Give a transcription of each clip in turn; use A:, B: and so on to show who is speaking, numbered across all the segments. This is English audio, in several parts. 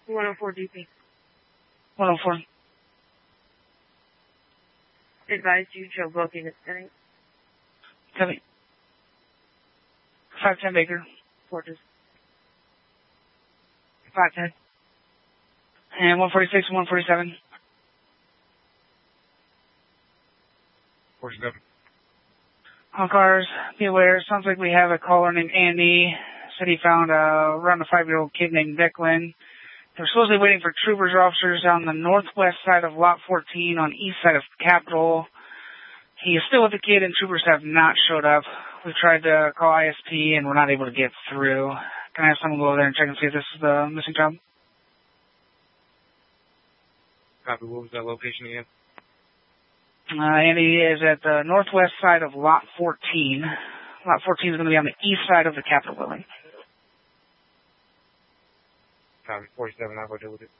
A: 104 DP.
B: 104.
A: Advised you, Joe booking is setting.
B: Copy. 510 Baker.
A: Fortress.
B: 510. And 146 and 147.
C: 47.
B: On cars, be aware, sounds like we have a caller named Andy. Said he found around a 5-year-old kid named Declan. They're supposedly waiting for troopers or officers on the northwest side of Lot 14 on east side of Capitol. He is still with the kid and troopers have not showed up. We've tried to call ISP and we're not able to get through. Can I have someone go over there and check and see if this is the missing child?
C: Copy. What was that location again?
B: Andy is at the northwest side of Lot 14. Lot 14 is going to be on the east side of the Capitol building.
C: Copy. 47. I'll go deal with it.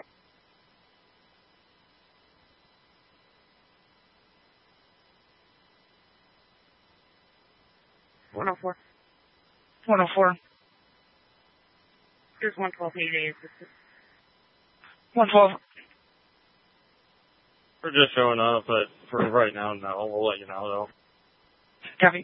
A: One 104.
B: 104.
A: Here's 112 8A assistant.
B: 112.
D: We're just showing up, but for right now, no. We'll let you know, though.
B: Copy.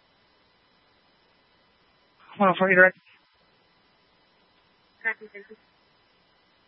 B: 104, you direct.
A: Copy, thank you.